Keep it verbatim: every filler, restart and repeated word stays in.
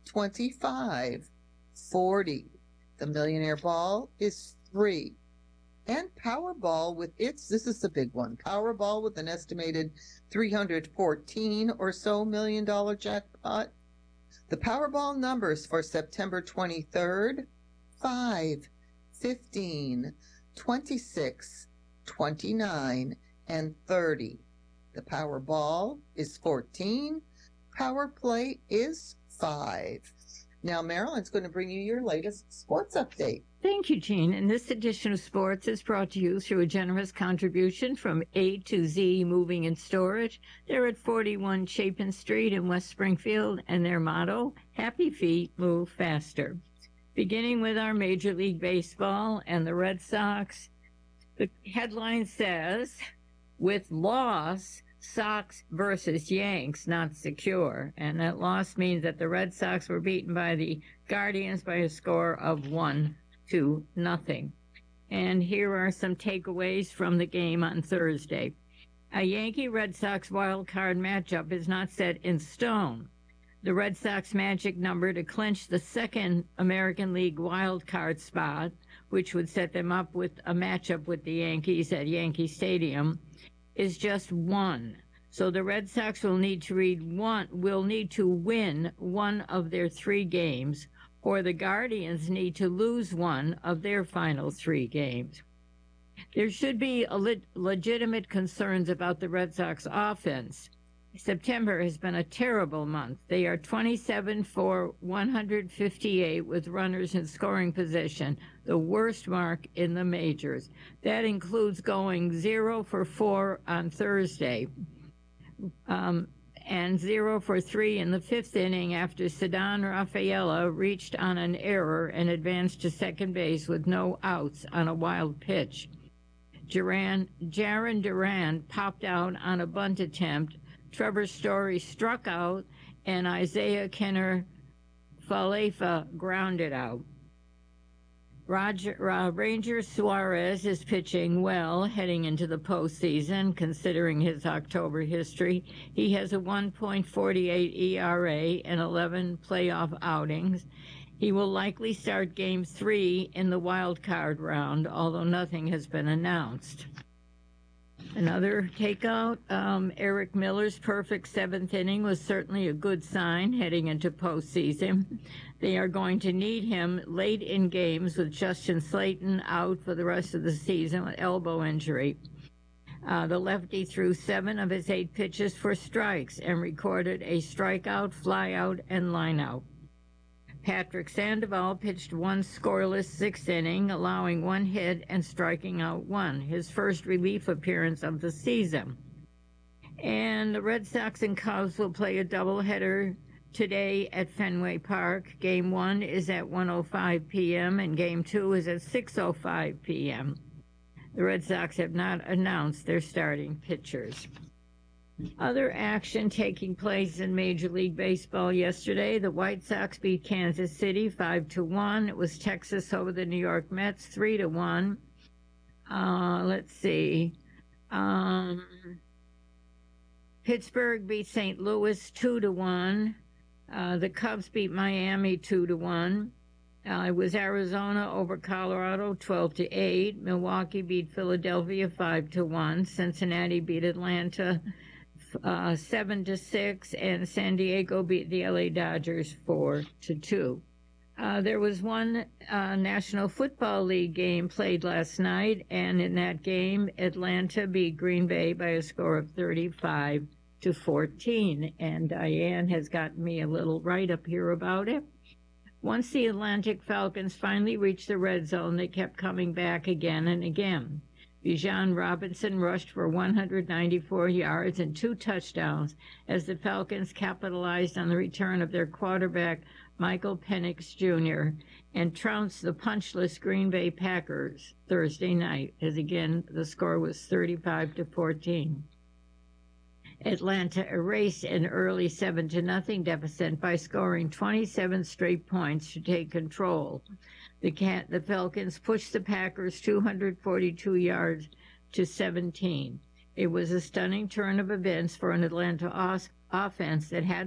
twenty-five, forty. The Millionaire Ball is three. And Powerball with its, this is the big one, Powerball with an estimated three hundred fourteen or so million dollar jackpot. The Powerball numbers for September twenty-third, five, fifteen, twenty-six, twenty-nine, and thirty. The Powerball is fourteen. Power Play is five. Now, Marilyn's going to bring you your latest sports update. Thank you, Jean. And this edition of Sports is brought to you through a generous contribution from A to Z Moving and Storage. They're at forty-one Chapin Street in West Springfield, and their motto, Happy Feet Move Faster. Beginning with our Major League Baseball and the Red Sox, the headline says, with loss, Sox versus Yanks not secure. And that loss means that the Red Sox were beaten by the Guardians by a score of one to nothing. And here are some takeaways from the game on Thursday. A Yankee-Red Sox wild card matchup is not set in stone. The Red Sox magic number to clinch the second American League wild card spot, which would set them up with a matchup with the Yankees at Yankee Stadium, is just one. So the Red Sox will need to read one will need to win one of their three games, or the Guardians need to lose one of their final three games. There should be a le- legitimate concerns about the Red Sox offense. September has been a terrible month. They are twenty-seven for one hundred fifty-eight with runners in scoring position, the worst mark in the majors. That includes going zero for four on Thursday, um, and zero for three in the fifth inning after Ceddanne Rafaela reached on an error and advanced to second base with no outs on a wild pitch. Jaron, Jaron Duran popped out on a bunt attempt. Trevor Story struck out, and Isaiah Kenner Falefa grounded out. Roger, uh, Ranger Suarez is pitching well heading into the postseason, considering his October history. He has a one point four eight E R A and eleven playoff outings. He will likely start Game three in the wild card round, although nothing has been announced. Another takeout, um, Eric Miller's perfect seventh inning was certainly a good sign heading into postseason. They are going to need him late in games with Justin Slayton out for the rest of the season with elbow injury. Uh, the lefty threw seven of his eight pitches for strikes and recorded a strikeout, flyout, and lineout. Patrick Sandoval pitched one scoreless sixth inning, allowing one hit and striking out one, his first relief appearance of the season. And the Red Sox and Cubs will play a doubleheader today at Fenway Park. Game one is at one oh five p.m. and Game two is at six oh five p.m. The Red Sox have not announced their starting pitchers. Other action taking place in Major League Baseball yesterday. The White Sox beat Kansas City five to one. It was Texas over the New York Mets three to one. Uh, let's see. Um, Pittsburgh beat Saint Louis two to one. Uh, the Cubs beat Miami two to one. Uh, it was Arizona over Colorado twelve to eight. Milwaukee beat Philadelphia five to one. Cincinnati beat Atlanta Uh, seven to six, and San Diego beat the L A Dodgers four to two. Uh, there was one uh, National Football League game played last night, and in that game, Atlanta beat Green Bay by a score of thirty-five to fourteen. And Diane has gotten me a little write-up here about it. Once the Atlantic Falcons finally reached the red zone, they kept coming back again and again. Bijan Robinson rushed for one hundred ninety-four yards and two touchdowns as the Falcons capitalized on the return of their quarterback, Michael Penix Junior, and trounced the punchless Green Bay Packers Thursday night, as again the score was thirty-five to fourteen. Atlanta erased an early seven to nothing deficit by scoring twenty-seven straight points to take control. The, Cat, the Falcons pushed the Packers two hundred forty-two yards to seventeen. It was a stunning turn of events for an Atlanta os- offense that had